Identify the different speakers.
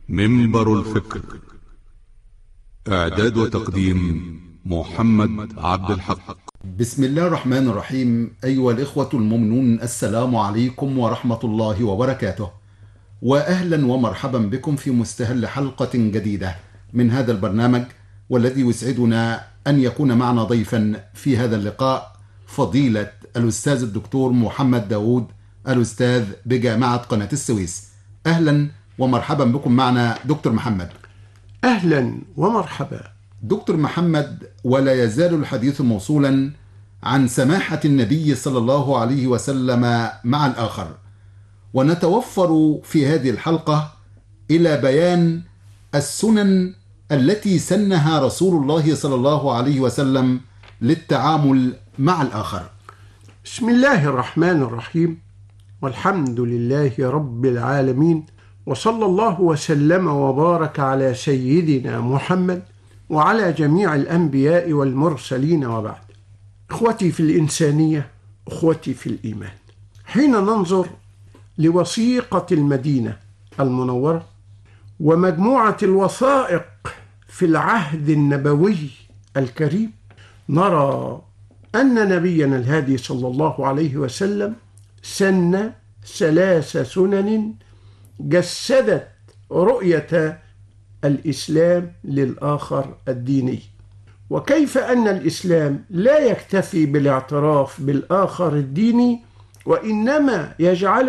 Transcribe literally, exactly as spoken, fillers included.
Speaker 1: منبر الفكر. إعداد وتقديم محمد عبد الحق.
Speaker 2: بسم الله الرحمن الرحيم. أيها الإخوة المؤمنون، السلام عليكم ورحمة الله وبركاته، وأهلا ومرحبا بكم في مستهل حلقة جديدة من هذا البرنامج، والذي يسعدنا أن يكون معنا ضيفا في هذا اللقاء فضيلة الأستاذ الدكتور محمد داود، الأستاذ بجامعة قناة السويس. أهلا ومرحبا بكم معنا دكتور محمد.
Speaker 3: أهلا ومرحبا
Speaker 2: دكتور محمد، ولا يزال الحديث موصولا عن سماحة النبي صلى الله عليه وسلم مع الآخر، ونتوفر في هذه الحلقة إلى بيان السنن التي سنها رسول الله صلى الله عليه وسلم للتعامل مع الآخر.
Speaker 3: بسم الله الرحمن الرحيم، والحمد لله رب العالمين، وصلى الله وسلم وبارك على سيدنا محمد وعلى جميع الأنبياء والمرسلين، وبعد. إخوتي في الإنسانية، إخوتي في الإيمان، حين ننظر لوثيقة المدينة المنورة ومجموعة الوثائق في العهد النبوي الكريم، نرى أن نبينا الهادي صلى الله عليه وسلم سن ثلاث سنن جسدت رؤية الإسلام للآخر الديني، وكيف أن الإسلام لا يكتفي بالاعتراف بالآخر الديني، وإنما يجعل